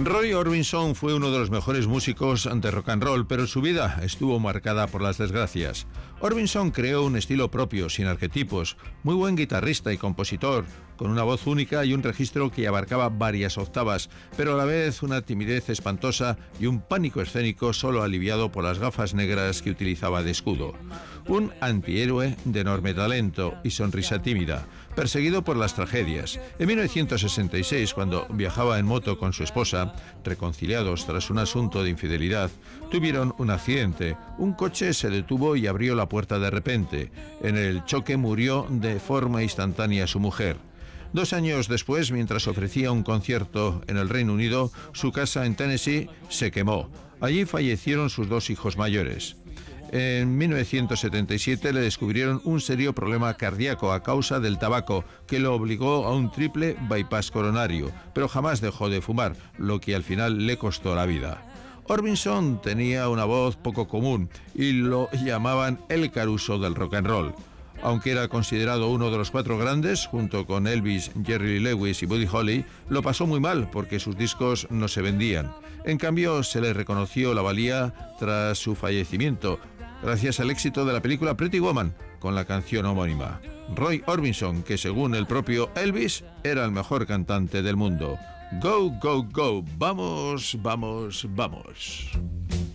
Roy Orbison fue uno de los mejores músicos de rock and roll, pero su vida estuvo marcada por las desgracias. Orbison creó un estilo propio, sin arquetipos, muy buen guitarrista y compositor, con una voz única y un registro que abarcaba varias octavas, pero a la vez una timidez espantosa y un pánico escénico solo aliviado por las gafas negras que utilizaba de escudo. Un antihéroe de enorme talento y sonrisa tímida, perseguido por las tragedias. En 1966, cuando viajaba en moto con su esposa, reconciliados tras un asunto de infidelidad, tuvieron un accidente. Un coche se detuvo y abrió la puerta de repente. En el choque murió de forma instantánea su mujer. 2 años después, mientras ofrecía un concierto en el Reino Unido, su casa en Tennessee se quemó. Allí fallecieron sus 2 hijos mayores. En 1977 le descubrieron un serio problema cardíaco a causa del tabaco, que lo obligó a un triple bypass coronario, pero jamás dejó de fumar, lo que al final le costó la vida. Orbison tenía una voz poco común y lo llamaban el Caruso del rock and roll. Aunque era considerado uno de los 4 grandes, junto con Elvis, Jerry Lee Lewis y Buddy Holly, lo pasó muy mal porque sus discos no se vendían. En cambio, se le reconoció la valía tras su fallecimiento, gracias al éxito de la película Pretty Woman, con la canción homónima. Roy Orbison, que según el propio Elvis, era el mejor cantante del mundo. Go, go, go, vamos, vamos, vamos.